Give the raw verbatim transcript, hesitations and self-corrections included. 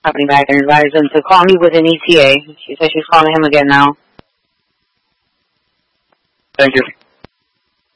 company back and advised them to call me with an E T A. She said she's calling him again now. Thank you.